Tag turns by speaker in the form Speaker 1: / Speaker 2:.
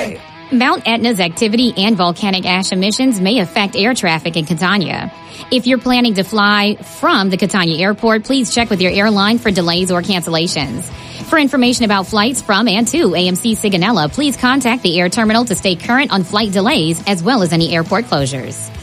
Speaker 1: Right.
Speaker 2: Mount Etna's activity and volcanic ash emissions may affect air traffic in Catania. If you're planning to fly from the Catania airport, please check with your airline for delays or cancellations. For information about flights from and to AMC Sigonella, please contact the air terminal to stay current on flight delays as well as any airport closures.